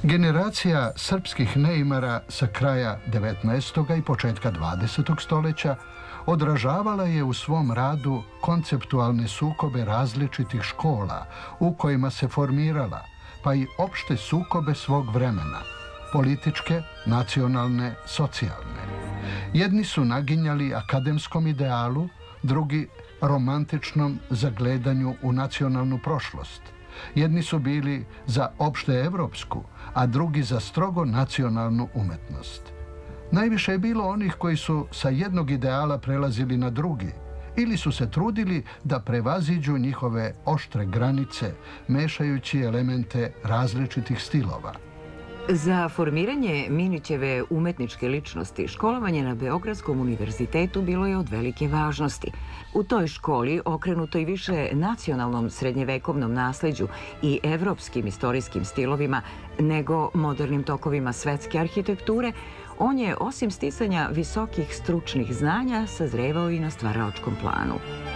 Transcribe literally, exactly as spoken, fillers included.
Generacija srpskih neimara sa kraja devetnaestog i početka dvadesetog stoljeća odražavala je u svom radu konceptualne sukobe različitih škola u kojima se formirala, pa i opšte sukobe svog vremena, političke, nacionalne, socijalne. Jedni su naginjali akademskom idealu, drugi romantičnom zagledanju u nacionalnu prošlost. Jedni su bili za opšte evropsku, a drugi za strogo nacionalnu umetnost. Najviše je bilo onih koji su sa jednog ideala prelazili na drugi ili su se trudili da prevaziđu njihove oštre granice, mešajući elemente različitih stilova. Za formiranje Minićeve umetničke ličnosti školovanje na Beogradskom univerzitetu bilo je od velike važnosti. U toj školi, okrenutoj više nacionalnom srednjevekovnom nasleđu i evropskim istorijskim stilovima nego modernim tokovima svetske arhitekture, on je, osim sticanja visokih stručnih znanja, sazrevao i na stvaraočkom planu.